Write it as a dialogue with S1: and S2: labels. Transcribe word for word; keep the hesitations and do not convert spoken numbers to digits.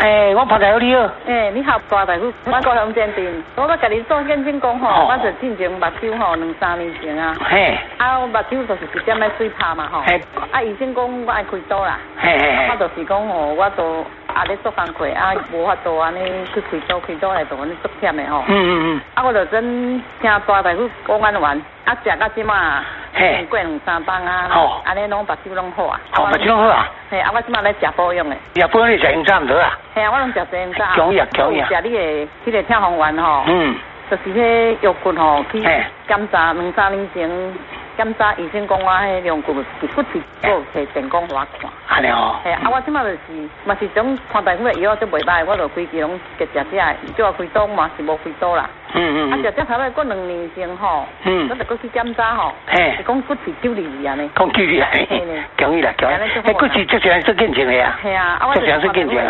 S1: 诶，我潘大夫你好。
S2: 诶，你好，大大夫，我高雄鉴定，我要甲你做验证讲吼，我就进前目睭吼两三年前啊。嘿。啊，我目睭就是一点仔水泡嘛吼。嘿。啊，医生讲我爱开刀啦。嘿嘿嘿。我就是讲吼，我都啊咧做工课啊，无法度安尼去开刀，开刀来就安尼足忝的吼。嗯嗯嗯。啊，我就真听大大夫讲完完，啊食到即马。嘿，过两三班啊，哦，安尼拢目睭拢好啊。哦，目睭拢好啊。嘿，啊，我即马咧食保养的。食保养你食用差唔多啊？嘿啊，我拢食这用差。强药强药。食你的，迄个跳红丸吼。嗯。就是迄药骨吼，去检查两三年前，检查医生讲我迄量骨是骨质，我摕电工互我看。安尼哦。嘿，啊，我即马就是嘛是种看大夫的药，足袂歹，我就规支拢食食食，叫我开刀嘛是无开刀啦。嗯嗯。啊，食食差不多过两年前吼，嗯，我就过去检查吼，嘿，是讲骨质救离安尼。讲救离安尼。强意啦强意。迄骨质足常做检查的啊。系啊，啊我就。足常做检查。